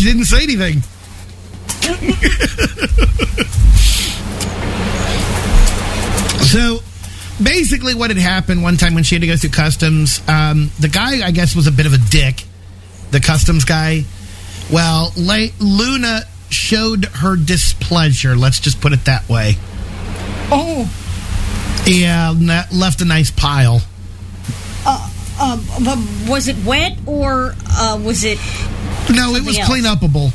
didn't say anything. So, basically what had happened one time when she had to go through customs, the guy, I guess, was a bit of a dick. The customs guy. Well, Luna showed her displeasure. Let's just put it that way. Oh. Yeah, left a nice pile. But was it wet or was it? No, it was clean-upable.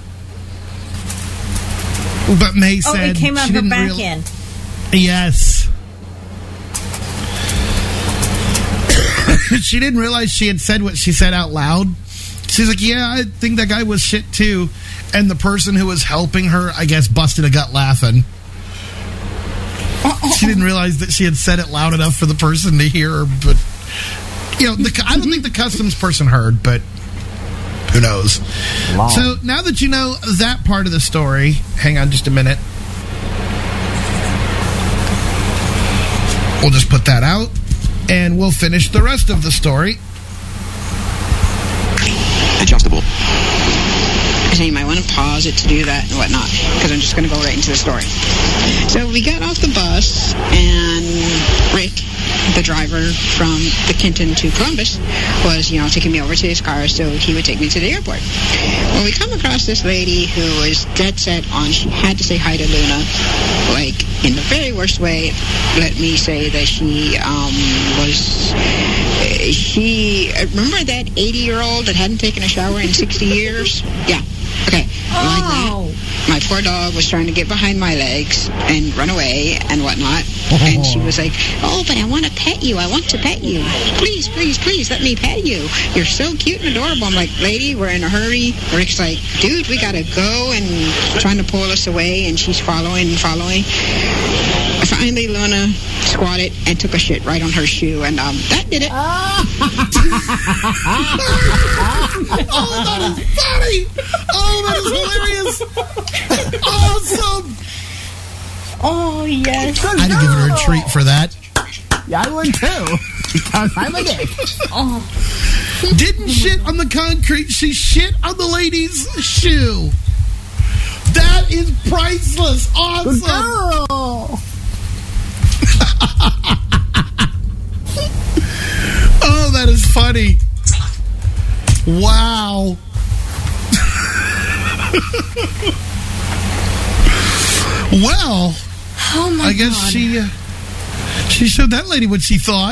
But May said it came out her back end. Yes. She didn't realize she had said what she said out loud. She's like, yeah, I think that guy was shit too. And the person who was helping her, I guess, busted a gut laughing. She didn't realize that she had said it loud enough for the person to hear. But, I don't think the customs person heard, but who knows? Wow. So now that you know that part of the story, hang on just a minute. We'll just put that out, and we'll finish the rest of the story. Adjustable. So you might want to pause it to do that and whatnot, because I'm just going to go right into the story. So we got off the bus, and Rick, the driver from the Kenton to Columbus, was, taking me over to his car so he would take me to the airport. Well, we come across this lady who was dead set on, she had to say hi to Luna, like, in the very worst way. Let me say that remember that 80-year-old that hadn't taken a shower in 60 years? Yeah. Okay. Like that. My poor dog was trying to get behind my legs and run away and whatnot. And she was like, oh, but I want to pet you. I want to pet you. Please, please, please let me pet you. You're so cute and adorable. I'm like, lady, we're in a hurry. Rick's like, dude, we got to go, and trying to pull us away, and she's following. Finally, Luna squatted and took a shit right on her shoe, and that did it. Oh, that is funny! Oh, that is hilarious! Awesome! Oh, yes. I'd have given her a treat for that. Yeah, I would too. Because I'm a dick. Oh. Didn't shit on the concrete. She shit on the lady's shoe. That is priceless. Awesome. Good girl. Oh, that is funny. Wow. Well, oh my I guess God. she showed that lady what she thought.